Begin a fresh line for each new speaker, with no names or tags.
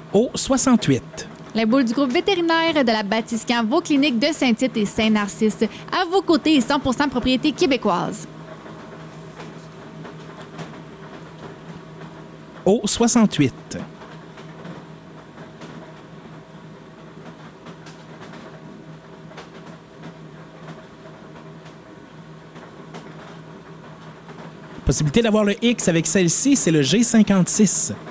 Au 68.
Les boules du groupe vétérinaire de la Batiscan, vos cliniques de Saint-Tite et Saint-Narcisse, à vos côtés et 100% propriété québécoise.
Au 68. Possibilité d'avoir le X avec celle-ci, c'est le G56.